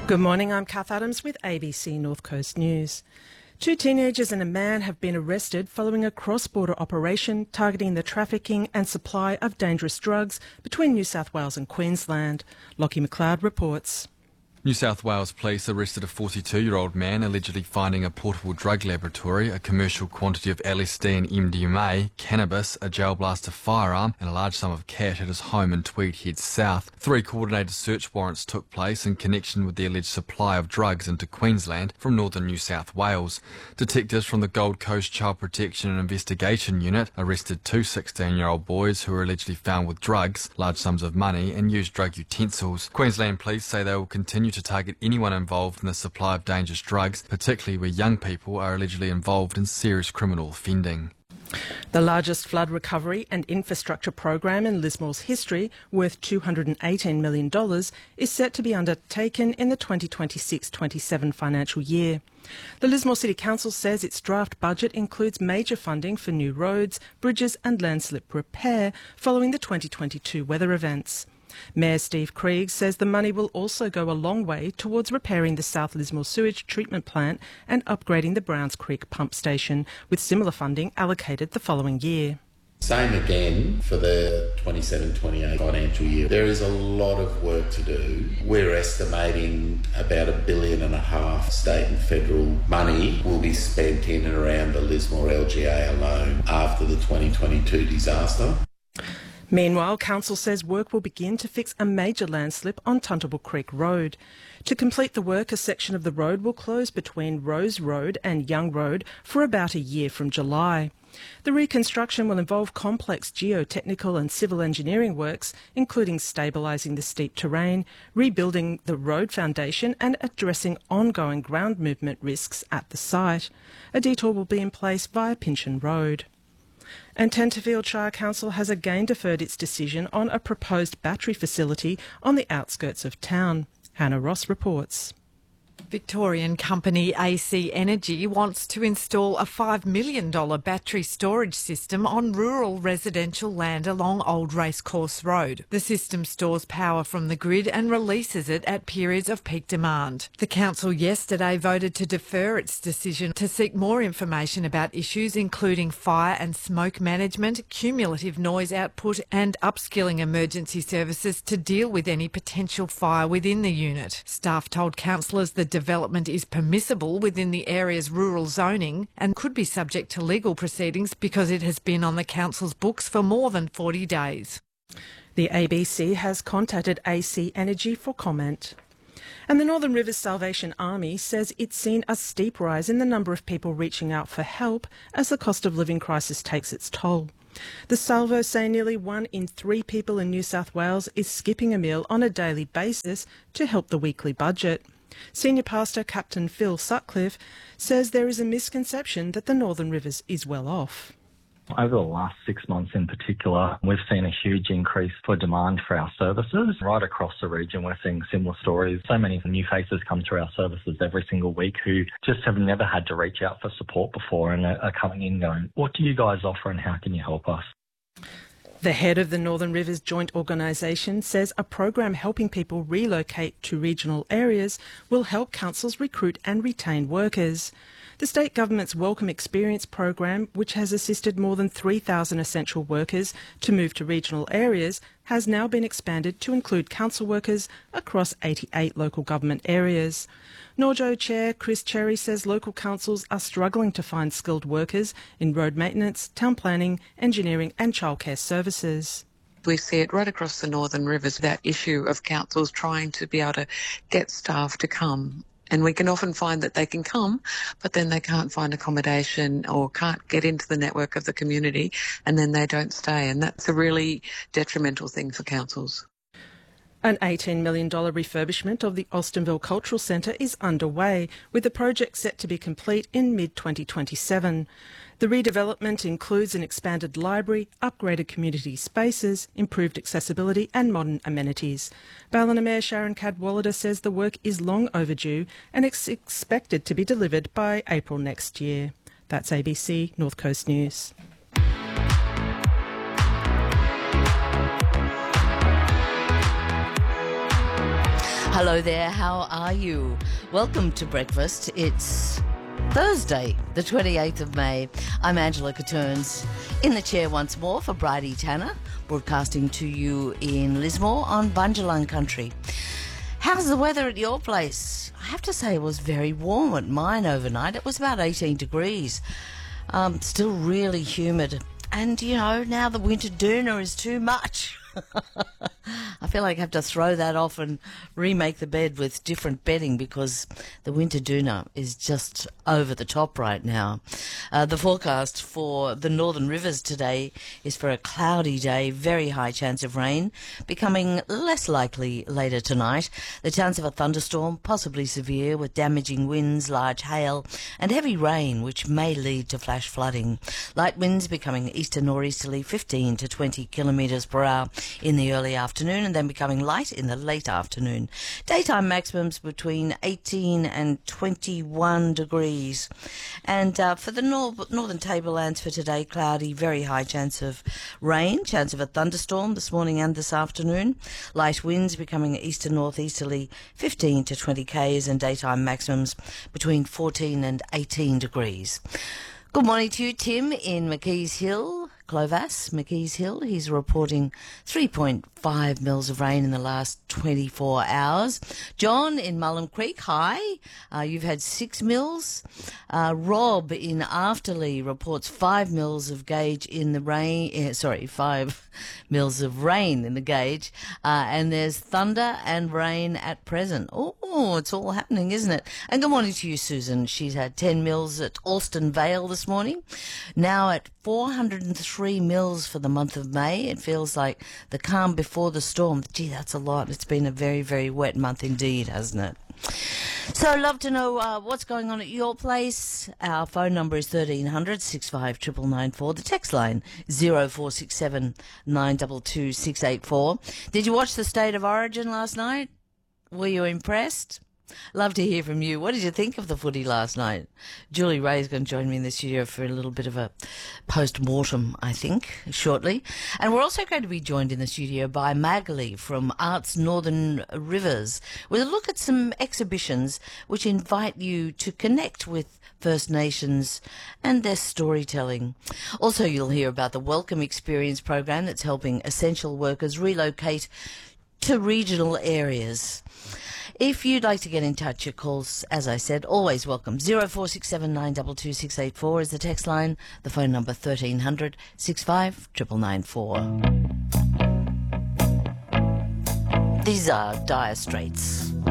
Good morning, I'm Kath Adams with ABC North Coast News. 2 teenagers and a man have been arrested following a cross-border operation targeting the trafficking and supply of dangerous drugs between New South Wales and Queensland. Lockie McLeod reports. New South Wales police arrested a 42-year-old man allegedly finding a portable drug laboratory, a commercial quantity of LSD and MDMA, cannabis, a gel blaster firearm and a large sum of cash at his home in Tweed Heads South. 3 coordinated search warrants took place in connection with the alleged supply of drugs into Queensland from northern New South Wales. Detectives from the Gold Coast Child Protection and Investigation Unit arrested 2 16-year-old boys who were allegedly found with drugs, large sums of money and used drug utensils. Queensland police say they will continue to target anyone involved in the supply of dangerous drugs, particularly where young people are allegedly involved in serious criminal offending. The largest flood recovery and infrastructure program in Lismore's history, worth $218 million, is set to be undertaken in the 2026-27 financial year. The Lismore City Council says its draft budget includes major funding for new roads, bridges and landslip repair following the 2022 weather events. Mayor Steve Krieg says the money will also go a long way towards repairing the South Lismore sewage treatment plant and upgrading the Browns Creek pump station, with similar funding allocated the following year. Same again for the 27-28 financial year. There is a lot of work to do. We're estimating about $1.5 billion state and federal money will be spent in and around the Lismore LGA alone after the 2022 disaster. Meanwhile, Council says work will begin to fix a major landslip on Tuntable Creek Road. To complete the work, a section of the road will close between Rose Road and Young Road for about a year from July. The reconstruction will involve complex geotechnical and civil engineering works, including stabilising the steep terrain, rebuilding the road foundation and addressing ongoing ground movement risks at the site. A detour will be in place via Pinchin Road. And Tenterfield Shire Council has again deferred its decision on a proposed battery facility on the outskirts of town. Hannah Ross reports. Victorian company AC Energy wants to install a $5 million battery storage system on rural residential land along Old Racecourse Road. The system stores power from the grid and releases it at periods of peak demand. The council yesterday voted to defer its decision to seek more information about issues including fire and smoke management, cumulative noise output and upskilling emergency services to deal with any potential fire within the unit. Staff told councillors the development is permissible within the area's rural zoning and could be subject to legal proceedings because it has been on the council's books for more than 40 days. The ABC has contacted AC Energy for comment. And the Northern Rivers Salvation Army says it's seen a steep rise in the number of people reaching out for help as the cost of living crisis takes its toll. The Salvo say nearly 1 in 3 people in New South Wales is skipping a meal on a daily basis to help the weekly budget. Senior Pastor Captain Phil Sutcliffe says there is a misconception that the Northern Rivers is well off. Over the last 6 months in particular, we've seen a huge increase for demand for our services. Right across the region, we're seeing similar stories. So many new faces come through our services every single week who just have never had to reach out for support before and are coming in going, what do you guys offer and how can you help us? The head of the Northern Rivers Joint Organisation says a program helping people relocate to regional areas will help councils recruit and retain workers. The state government's Welcome Experience program, which has assisted more than 3,000 essential workers to move to regional areas, has now been expanded to include council workers across 88 local government areas. Norjo Chair Chris Cherry says local councils are struggling to find skilled workers in road maintenance, town planning, engineering and childcare services. We see it right across the Northern Rivers, that issue of councils trying to be able to get staff to come. And we can often find that they can come, but then they can't find accommodation or can't get into the network of the community, and then they don't stay. And that's a really detrimental thing for councils. An $18 million refurbishment of the Austinville Cultural Centre is underway, with the project set to be complete in mid-2027. The redevelopment includes an expanded library, upgraded community spaces, improved accessibility and modern amenities. Ballina Mayor Sharon Cadwallader says the work is long overdue and it's expected to be delivered by April next year. That's ABC North Coast News. Hello there, how are you? Welcome to breakfast. It's Thursday, the 28th of May. I'm Angela Caturns, in the chair once more for Bridie Tanner, broadcasting to you in Lismore on Bunjalung country. How's the weather at your place? I have to say it was very warm at mine overnight. It was about 18 degrees. Still really humid. And, you know, now the winter doona is too much. I feel like I have to throw that off and remake the bed with different bedding because the winter doona is just over the top right now. The forecast for the Northern Rivers today is for a cloudy day, very high chance of rain, becoming less likely later tonight. The chance of a thunderstorm, possibly severe, with damaging winds, large hail and heavy rain, which may lead to flash flooding. Light winds becoming easter nor'easterly, 15 to 20 kilometres per hour in the early afternoon and then becoming light in the late afternoon. Daytime maximums between 18 and 21 degrees. And for the northern tablelands for today, cloudy, very high chance of rain, chance of a thunderstorm this morning and this afternoon. Light winds becoming easter northeasterly, 15 to 20 k's, and daytime maximums between 14 and 18 degrees. Good morning to you, Tim in McKees Hill, Clovis, McKees Hill. He's reporting 3.5 mils of rain in the last 24 hours. John in Mullum Creek, hi. You've had 6 mils. Rob in Afterley reports 5 mils of gauge in the rain. 5 mils of rain in the gauge. And there's thunder and rain at present. Oh, it's all happening, isn't it? And good morning to you, Susan. She's had 10 mils at Alston Vale this morning. Now at 403 mils for the month of May. It feels like the calm before the storm. Gee, that's a lot. It's been a very, very wet month indeed, hasn't it? So I'd love to know what's going on at your place. Our phone number is 1300 65 99994. The text line 0467 922 684. Did you watch the State of Origin last night? Were you impressed? Love to hear from you. What did you think of the footy last night? Julie Ray's going to join me in the studio for a little bit of a post-mortem, I think, shortly. And we're also going to be joined in the studio by Magali from Arts Northern Rivers with a look at some exhibitions which invite you to connect with First Nations and their storytelling. Also, you'll hear about the Welcome Experience program that's helping essential workers relocate to regional areas. If you'd like to get in touch, your calls, as I said, always welcome. 0467 922 684 is the text line. The phone number 1300 65 99994. These are Dire Straits.